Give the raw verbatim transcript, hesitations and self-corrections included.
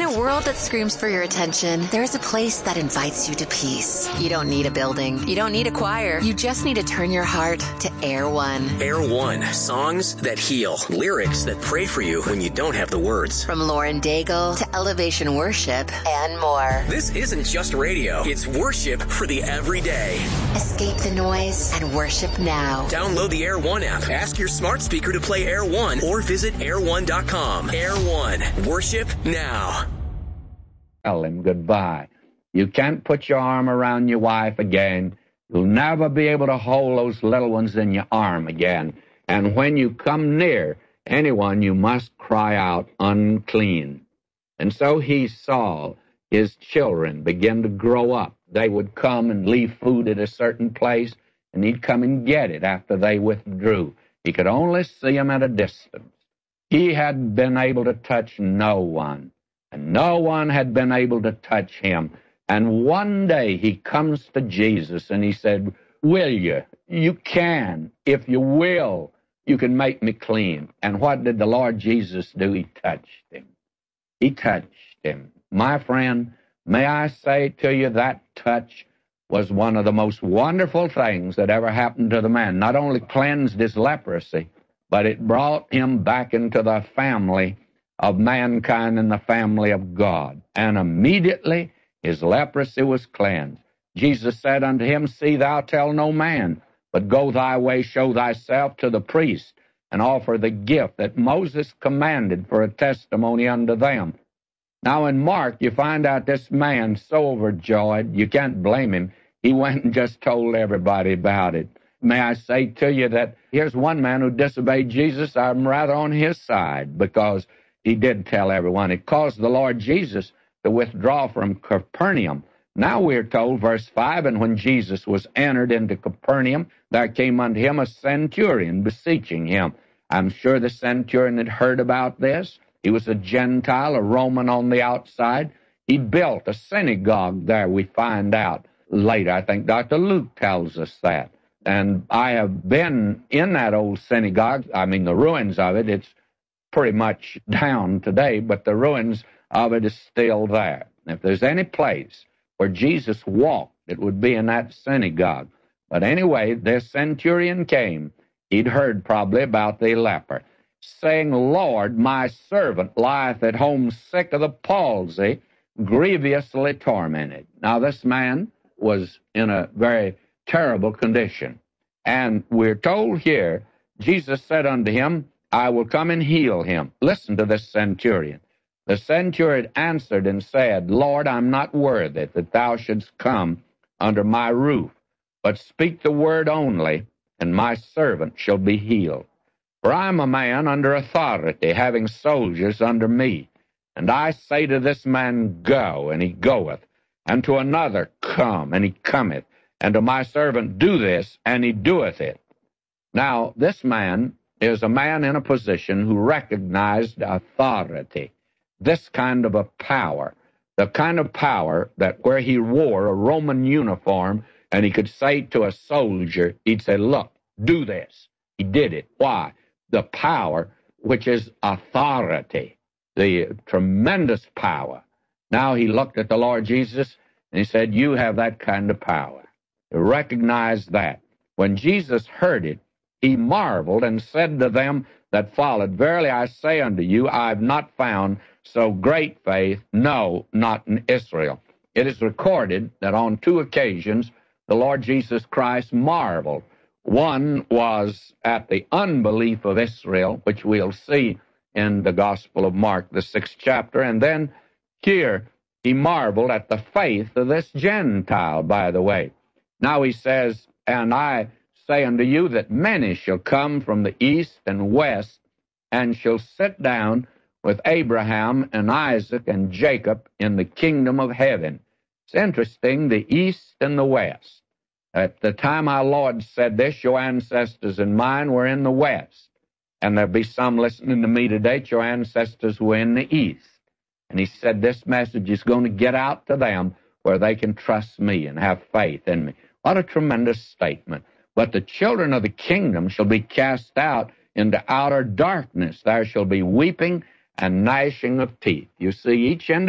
a world that screams for your attention, there's a place that invites you to peace. You don't need a building. You don't need a choir. You just need to turn your heart to Air One. Air One. Songs that heal. Lyrics that pray for you when you don't have the words. From Lauren Daigle to Elevation Worship and more. This isn't just radio. It's worship for the everyday. Escape the noise and worship now. Download the Air One app. Ask your smart speaker to play Air One or visit air one dot com. Air One. Worship now. Tell him goodbye. You can't put your arm around your wife again. You'll never be able to hold those little ones in your arm again. And when you come near anyone, you must cry out, unclean. And so he saw his children begin to grow up. They would come and leave food at a certain place, and he'd come and get it after they withdrew. He could only see them at a distance. He had been able to touch no one, and no one had been able to touch him. And one day he comes to Jesus, and he said, will you? You can. If you will, you can make me clean. And what did the Lord Jesus do? He touched him. He touched him. My friend, may I say to you that touch was one of the most wonderful things that ever happened to the man. Not only cleansed his leprosy, but it brought him back into the family of mankind and the family of God. And immediately his leprosy was cleansed. Jesus said unto him, see thou tell no man, but go thy way, show thyself to the priest, and offer the gift that Moses commanded for a testimony unto them. Now in Mark, you find out this man so overjoyed, you can't blame him. He went and just told everybody about it. May I say to you that here's one man who disobeyed Jesus. I'm rather on his side because he did tell everyone. It caused the Lord Jesus to withdraw from Capernaum. Now we're told, verse five, and when Jesus was entered into Capernaum, there came unto him a centurion beseeching him. I'm sure the centurion had heard about this. He was a Gentile, a Roman on the outside. He built a synagogue there, we find out later. I think Doctor Luke tells us that. And I have been in that old synagogue. I mean, the ruins of it, it's pretty much down today, but the ruins of it is still there. If there's any place where Jesus walked, it would be in that synagogue. But anyway, this centurion came. He'd heard probably about the leper, saying, Lord, my servant lieth at home sick of the palsy, grievously tormented. Now, this man was in a very terrible condition. And we're told here, Jesus said unto him, I will come and heal him. Listen to this centurion. The centurion answered and said, Lord, I'm not worthy that thou shouldst come under my roof, but speak the word only, and my servant shall be healed. For I am a man under authority, having soldiers under me. And I say to this man, go, and he goeth, and to another, come, and he cometh, and to my servant, do this, and he doeth it. Now, this man is a man in a position who recognized authority, this kind of a power, the kind of power that where he wore a Roman uniform, and he could say to a soldier, he'd say, look, do this. He did it. Why? The power, which is authority, the tremendous power. Now he looked at the Lord Jesus, and he said, you have that kind of power. He recognized that. When Jesus heard it, he marveled and said to them that followed, verily I say unto you, I have not found so great faith, no, not in Israel. It is recorded that on two occasions the Lord Jesus Christ marveled. One was at the unbelief of Israel, which we'll see in the Gospel of Mark, the sixth chapter, and then here he marveled at the faith of this Gentile, by the way. Now he says, and I say unto you that many shall come from the east and west, and shall sit down with Abraham and Isaac and Jacob in the kingdom of heaven. It's interesting, the east and the west. At the time our Lord said this, your ancestors and mine were in the west. And there'll be some listening to me today, your ancestors were in the east. And he said this message is going to get out to them where they can trust me and have faith in me. What a tremendous statement. But the children of the kingdom shall be cast out into outer darkness. There shall be weeping and gnashing of teeth. You see, each individual